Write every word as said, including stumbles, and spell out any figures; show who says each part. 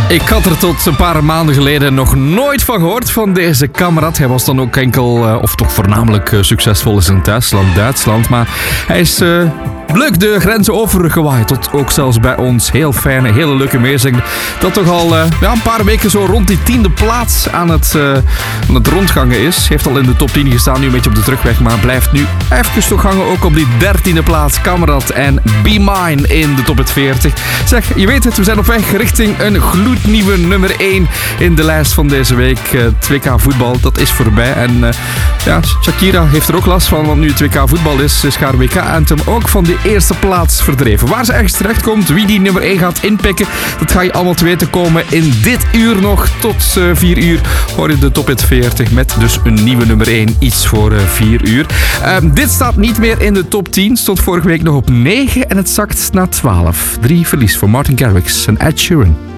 Speaker 1: Ik had er tot een paar maanden geleden nog nooit van gehoord van deze kamerad. Hij was dan ook enkel, uh, of toch voornamelijk uh, succesvol in zijn thuisland, Duitsland. Maar hij is uh, leuk de grenzen overgewaaid. Tot ook zelfs bij ons. Heel fijne, hele leuke meezinger. Dat toch al uh, ja, een paar weken zo rond die tiende plaats aan het, uh, aan het rondgangen is. Heeft al in de top tien gestaan, nu een beetje op de terugweg. Maar blijft nu even toch hangen ook op die dertiende plaats. Kamerad en Be Mine in de top veertig. Zeg, je weet het, we zijn op weg richting een gloednieuwe nummer één in de lijst van deze week. Uh, het W K voetbal, dat is voorbij. En uh, ja, Shakira heeft er ook last van, want nu het W K voetbal is, is haar W K-anthem ook van de eerste plaats verdreven. Waar ze ergens terechtkomt, wie die nummer één gaat inpikken, dat ga je allemaal te weten komen in dit uur nog. Tot uh, vier uur hoor je de top veertig met dus een nieuwe nummer één, iets voor uh, vier uur. Uh, dit staat niet meer in de top tien, stond vorige week nog op negen en het zakt naar twaalf. Drie verlies voor Martin Garrix en Ed Sheeran.